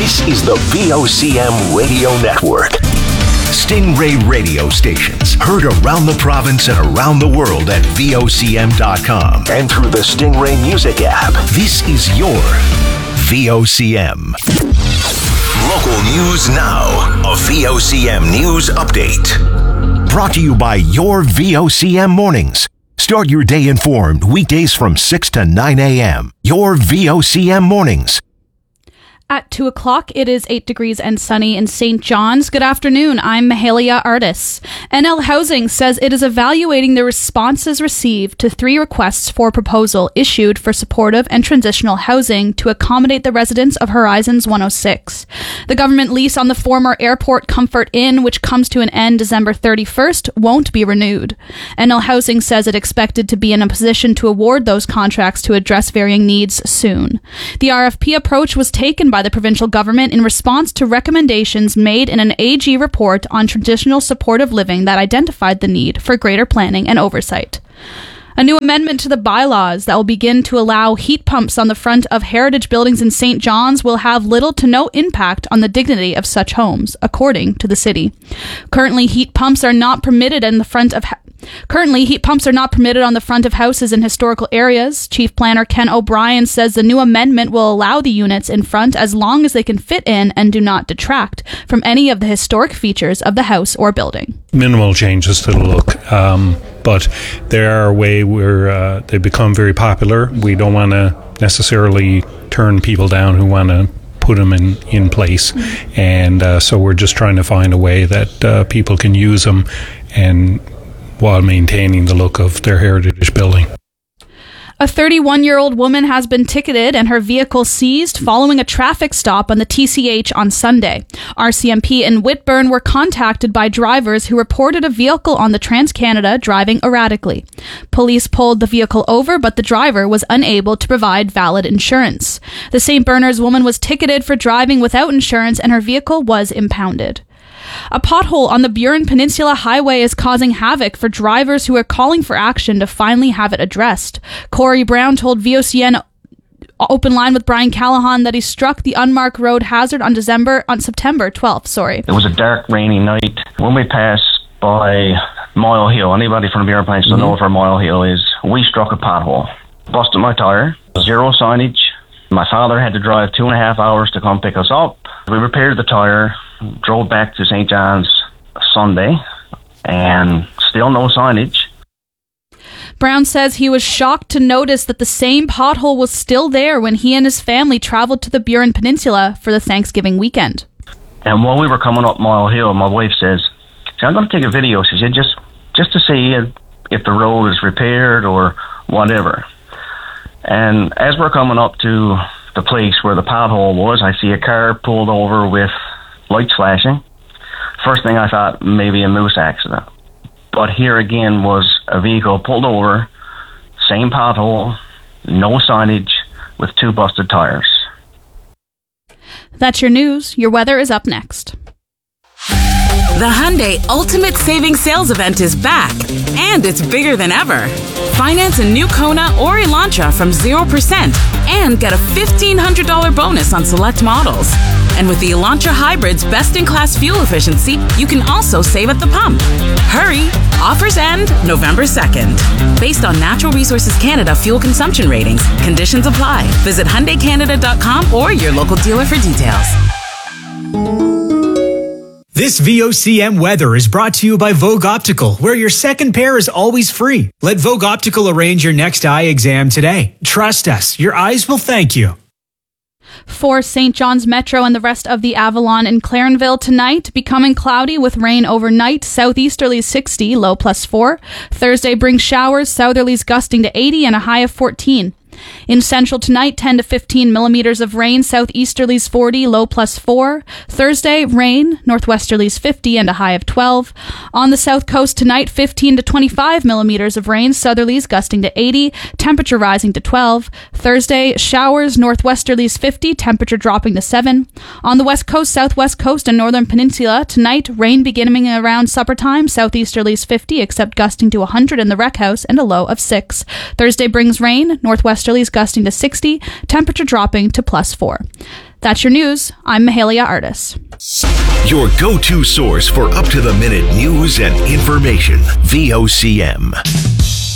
This is the VOCM Radio Network. Stingray radio stations heard around the province and around the world at VOCM.com and through the Stingray Music app. This is your VOCM. Local news now. A VOCM news update. Brought to you by your VOCM mornings. Start your day informed weekdays from 6 to 9 a.m. Your VOCM mornings. At 2 o'clock, it is 8 degrees and sunny in St. John's. Good afternoon. I'm Mahalia Artis. NL Housing says it is evaluating the responses received to 3 requests for proposal issued for supportive and transitional housing to accommodate the residents of Horizons 106. The government lease on the former Airport Comfort Inn, which comes to an end December 31st, won't be renewed. NL Housing says it expected to be in a position to award those contracts to address varying needs soon. The RFP approach was taken by the provincial government in response to recommendations made in an AG report on traditional supportive living that identified the need for greater planning and oversight. A new amendment to the bylaws that will begin to allow heat pumps on the front of heritage buildings in St. John's will have little to no impact on the dignity of such homes, according to the city. Currently, heat pumps are not permitted on the front of houses in historical areas. Chief Planner Ken O'Brien says the new amendment will allow the units in front as long as they can fit in and do not detract from any of the historic features of the house or building. Minimal changes to the look, but they are a way where they become very popular. We don't want to necessarily turn people down who want to put them in place, and so we're just trying to find a way that people can use them and while maintaining the look of their heritage building. A 31-year-old woman has been ticketed and her vehicle seized following a traffic stop on the TCH on Sunday. RCMP and Whitburn were contacted by drivers who reported a vehicle on the Trans-Canada driving erratically. Police pulled the vehicle over, but the driver was unable to provide valid insurance. The St. Bernard's woman was ticketed for driving without insurance and her vehicle was impounded. A pothole on the Burin Peninsula Highway is causing havoc for drivers who are calling for action to finally have it addressed. Corey Brown told VOCN Open Line with Brian Callahan that he struck the unmarked road hazard on September 12th. It was a dark, rainy night. When we passed by Moyle Hill, anybody from the Burin Peninsula know where Moyle Hill is, we struck a pothole. Busted my tire, zero signage. My father had to drive 2.5 hours to come pick us up. We repaired the tire, drove back to St. John's Sunday, and still no signage. Brown says he was shocked to notice that the same pothole was still there when he and his family traveled to the Burin Peninsula for the Thanksgiving weekend. And while we were coming up Moyle Hill, my wife says, I'm going to take a video. She said, just to see if the road is repaired or whatever. And as we're coming up to the place where the pothole was, I see a car pulled over with lights flashing. First thing I thought, maybe a moose accident. But here again was a vehicle pulled over, same pothole, no signage, with 2 busted tires. That's your news. Your weather is up next. The Hyundai Ultimate Savings Sales Event is back, and it's bigger than ever. Finance a new Kona or Elantra from 0% and get a $1,500 bonus on select models. And with the Elantra Hybrid's best-in-class fuel efficiency, you can also save at the pump. Hurry! Offers end November 2nd. Based on Natural Resources Canada fuel consumption ratings, conditions apply. Visit HyundaiCanada.com or your local dealer for details. This VOCM weather is brought to you by Vogue Optical, where your second pair is always free. Let Vogue Optical arrange your next eye exam today. Trust us, your eyes will thank you. For St. John's Metro and the rest of the Avalon and Clarenville tonight, becoming cloudy with rain overnight, southeasterlies 60, low +4. Thursday brings showers, southerlies gusting to 80 and a high of 14. In Central tonight, 10 to 15 millimeters of rain, southeasterlies 40, low +4. Thursday, rain, northwesterlies 50 and a high of 12. On the South Coast tonight, 15 to 25 millimeters of rain, southerlies gusting to 80, temperature rising to 12. Thursday, showers, northwesterlies 50, temperature dropping to 7. On the West Coast, Southwest Coast, and Northern Peninsula, tonight, rain beginning around supper time, southeasterlies 50, except gusting to 100 in the Rec House and a low of 6. Thursday brings rain, northwesterlies gusting to 60, temperature dropping to +4. That's your news. I'm Mahalia Artis. Your go-to source for up-to-the-minute news and information. VOCM.